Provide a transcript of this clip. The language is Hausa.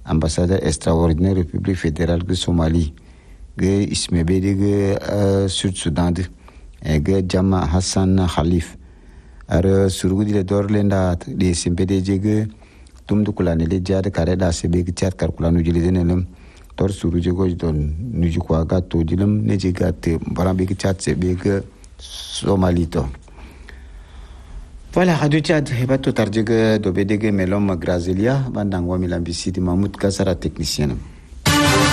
ambassadeur extraordinaire République fédérale de Somalie ge ismebede ge Sud Sudan ge Jama Hassan Khalif ar surugudi le dorlenda de simpede ge tum du kulane le jade kare da sebe ge chat kar kulanu jile denelem tor suruje go don nuju kwa ga to dilem ne je ga te barambe ge chat sebe ge Somalito. Voilà, Radio Tchad, hebato tarjege dobedege melom grazelia bandangwa milambisi di Mahmoud Kasara technicien.